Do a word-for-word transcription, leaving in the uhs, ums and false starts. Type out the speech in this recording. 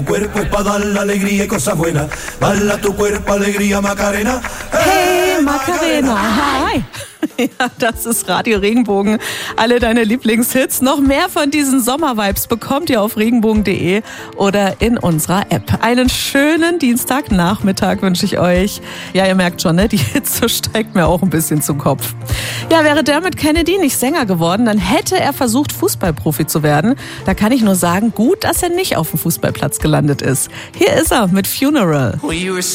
Cuerpo es para dar la alegría y cosas buenas. Bala tu cuerpo, alegría, Macarena. Hey, Macarena. Hi. Ja, das ist Radio Regenbogen. Alle deine Lieblingshits. Noch mehr von diesen Sommervibes bekommt ihr auf regenbogen punkt de oder in unserer App. Einen schönen Dienstagnachmittag wünsche ich euch. Ja, ihr merkt schon, ne? Die Hitze steigt mir auch ein bisschen zum Kopf. Ja, wäre Dermot Kennedy nicht Sänger geworden, dann hätte er versucht, Fußballprofi zu werden. Da kann ich nur sagen, gut, dass er nicht auf dem Fußballplatz gelandet ist. Hier ist er mit Funeral.